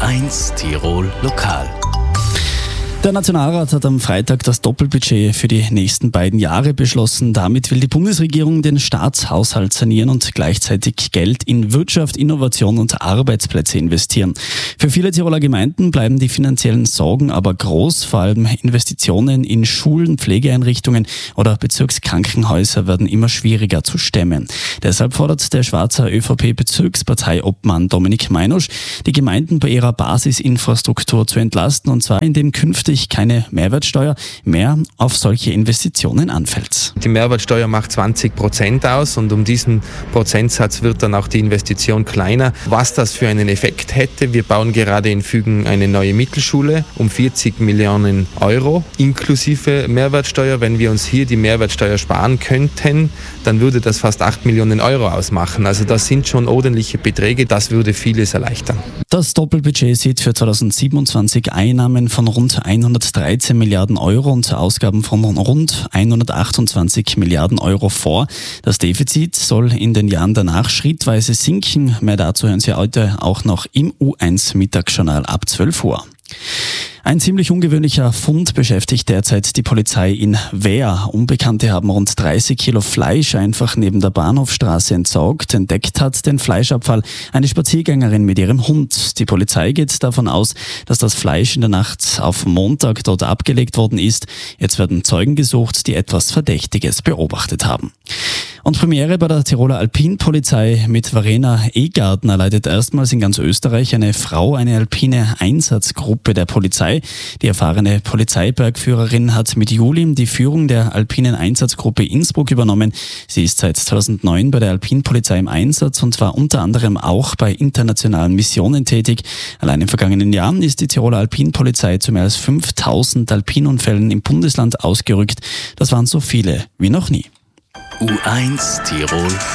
U1 Tirol Lokal. Der Nationalrat hat am Freitag das Doppelbudget für die nächsten beiden Jahre beschlossen. Damit will die Bundesregierung den Staatshaushalt sanieren und gleichzeitig Geld in Wirtschaft, Innovation und Arbeitsplätze investieren. Für viele Tiroler Gemeinden bleiben die finanziellen Sorgen aber groß. Vor allem Investitionen in Schulen, Pflegeeinrichtungen oder Bezirkskrankenhäuser werden immer schwieriger zu stemmen. Deshalb fordert der Schwarzer ÖVP-Bezirksparteiobmann Dominik Meinusch, die Gemeinden bei ihrer Basisinfrastruktur zu entlasten, und zwar indem künftig keine Mehrwertsteuer mehr auf solche Investitionen anfällt. Die Mehrwertsteuer macht 20% aus und um diesen Prozentsatz wird dann auch die Investition kleiner. Was das für einen Effekt hätte: Wir bauen gerade in Fügen eine neue Mittelschule um 40 Millionen Euro inklusive Mehrwertsteuer. Wenn wir uns hier die Mehrwertsteuer sparen könnten, dann würde das fast 8 Millionen Euro ausmachen. Also das sind schon ordentliche Beträge, das würde vieles erleichtern. Das Doppelbudget sieht für 2027 Einnahmen von rund 113 Milliarden Euro und Ausgaben von rund 128 Milliarden Euro vor. Das Defizit soll in den Jahren danach schrittweise sinken. Mehr dazu hören Sie heute auch noch im U1 Mittagsjournal ab 12 Uhr. Ein ziemlich ungewöhnlicher Fund beschäftigt derzeit die Polizei in Wehr. Unbekannte haben rund 30 Kilo Fleisch einfach neben der Bahnhofstraße entsorgt. Entdeckt hat den Fleischabfall eine Spaziergängerin mit ihrem Hund. Die Polizei geht davon aus, dass das Fleisch in der Nacht auf Montag dort abgelegt worden ist. Jetzt werden Zeugen gesucht, die etwas Verdächtiges beobachtet haben. Und Premiere bei der Tiroler Alpinpolizei mit Verena Egartner leitet erstmals in ganz Österreich eine Frau eine alpine Einsatzgruppe der Polizei. Die erfahrene Polizeibergführerin hat mit Juli die Führung der alpinen Einsatzgruppe Innsbruck übernommen. Sie ist seit 2009 bei der Alpinpolizei im Einsatz und war unter anderem auch bei internationalen Missionen tätig. Allein im vergangenen Jahr ist die Tiroler Alpinpolizei zu mehr als 5000 Alpinunfällen im Bundesland ausgerückt. Das waren so viele wie noch nie. U1 Tirol